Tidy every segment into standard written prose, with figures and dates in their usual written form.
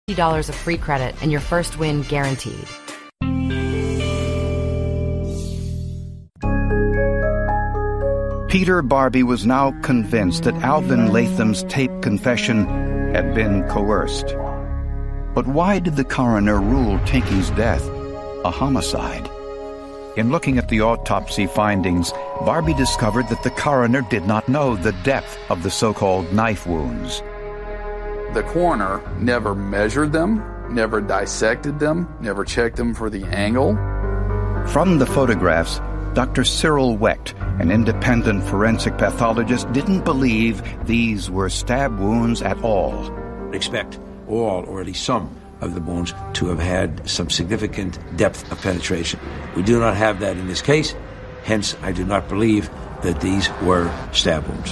$50 of free credit and your first win guaranteed. Peter Barbie was now convinced that Alvin Latham's tape confession had been coerced. But why did the coroner rule Tinky's death a homicide? In looking at the autopsy findings, Barbie discovered that the coroner did not know the depth of the so-called knife wounds. The coroner never measured them, never dissected them, never checked them for the angle. From the photographs, Dr. Cyril Wecht, an independent forensic pathologist, didn't believe these were stab wounds at all. Expect all, or at least some, of the wounds to have had some significant depth of penetration. We do not have that in this case, hence I do not believe that these were stab wounds.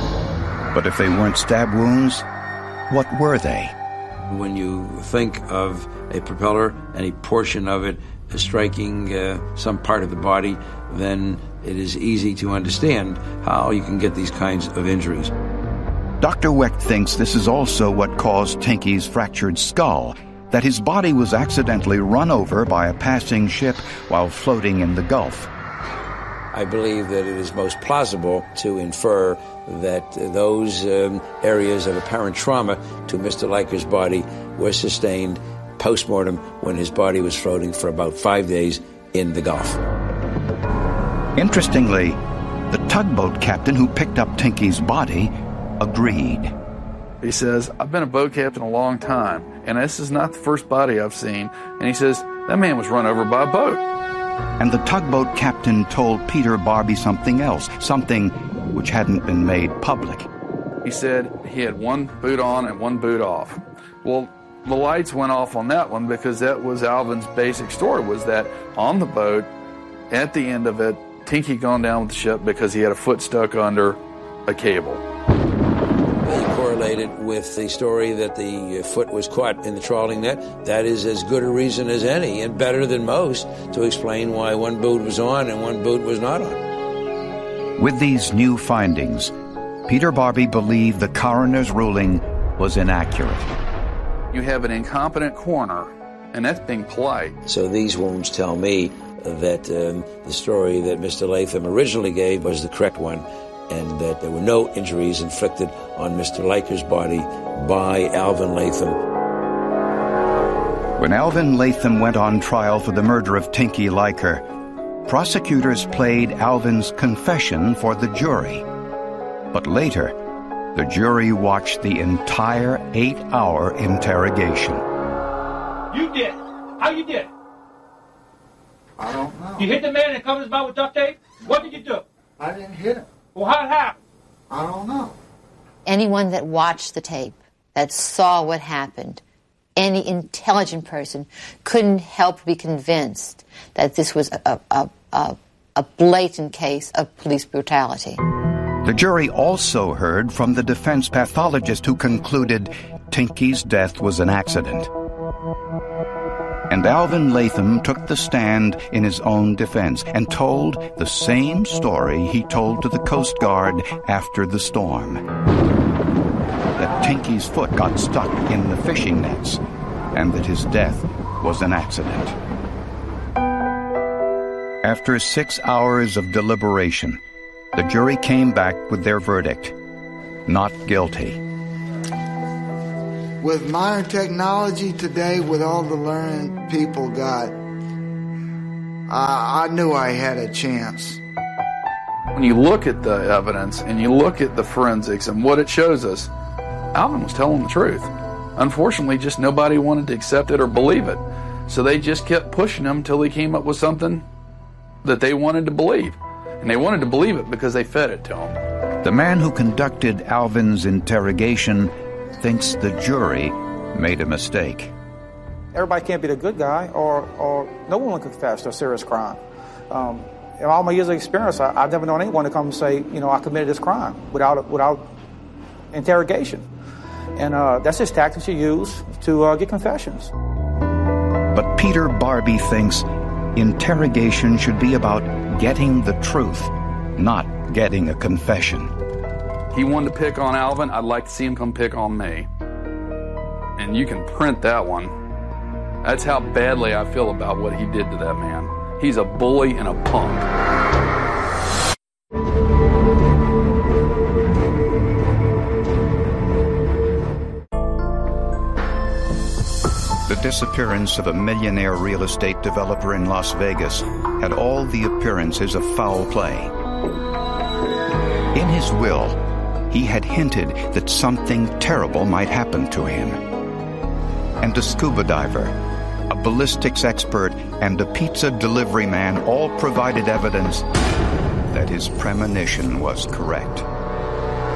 But if they weren't stab wounds, what were they? When you think of a propeller, any portion of it striking some part of the body, then it is easy to understand how you can get these kinds of injuries. Dr. Wecht thinks this is also what caused Tinky's fractured skull, that his body was accidentally run over by a passing ship while floating in the Gulf. I believe that it is most plausible to infer that those areas of apparent trauma to Mr. Leiker's body were sustained post-mortem when his body was floating for about 5 days in the Gulf. Interestingly, the tugboat captain who picked up Tinky's body agreed. He says, I've been a boat captain a long time, and this is not the first body I've seen. And he says, that man was run over by a boat. And the tugboat captain told Peter Barbie something else, something which hadn't been made public. He said he had one boot on and one boot off. Well, the lights went off on that one because that was Alvin's basic story, was that on the boat, at the end of it, Tinky gone down with the ship because he had a foot stuck under a cable. They correlated with the story that the foot was caught in the trawling net. That is as good a reason as any, and better than most, to explain why one boot was on and one boot was not on. With these new findings, Peter Barbie believed the coroner's ruling was inaccurate. You have an incompetent coroner, and that's being polite. So these wounds tell me that the story that Mr. Latham originally gave was the correct one, and that there were no injuries inflicted on Mr. Leiker's body by Alvin Latham. When Alvin Latham went on trial for the murder of Tinky Leiker, prosecutors played Alvin's confession for the jury. But later, the jury watched the entire 8-hour interrogation. You did. How you did? I don't know. You hit the man and covered his mouth with duct tape? What did you do? I didn't hit him. Well, how it happened? I don't know. Anyone that watched the tape, that saw what happened, any intelligent person couldn't help but be convinced that this was a blatant case of police brutality. The jury also heard from the defense pathologist who concluded Tinky's death was an accident. And Alvin Latham took the stand in his own defense and told the same story he told to the Coast Guard after the storm. That Tinky's foot got stuck in the fishing nets and that his death was an accident. After 6 hours of deliberation, the jury came back with their verdict: not guilty. With modern technology today, with all the learning people got, I knew I had a chance. When you look at the evidence and you look at the forensics and what it shows us, Alvin was telling the truth. Unfortunately, just nobody wanted to accept it or believe it. So they just kept pushing him until he came up with something that they wanted to believe. And they wanted to believe it because they fed it to him. The man who conducted Alvin's interrogation thinks the jury made a mistake. Everybody can't be the good guy, or no one will confess to a serious crime. In all my years of experience, I've never known anyone to come and say, I committed this crime without interrogation. And that's just tactics you use to get confessions. But Peter Barbie thinks interrogation should be about getting the truth, not getting a confession. He wanted to pick on Alvin. I'd like to see him come pick on me. and you can print that one. That's how badly I feel about what he did to that man. He's a bully and a punk. The disappearance of a millionaire real estate developer in Las Vegas had all the appearances of foul play. In his will, he had hinted that something terrible might happen to him. And a scuba diver, a ballistics expert, and a pizza delivery man all provided evidence that his premonition was correct.